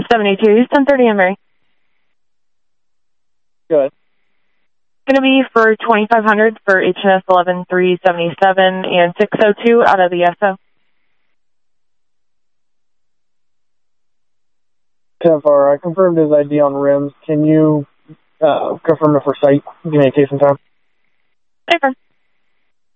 72, Houston 30 and Mary. Good. Going to be for 2,500 for HNS 11377 and 602 out of the SO. 10-4, I confirmed his ID on rims. Can you confirm it for sight? Give me a case and time. Okay.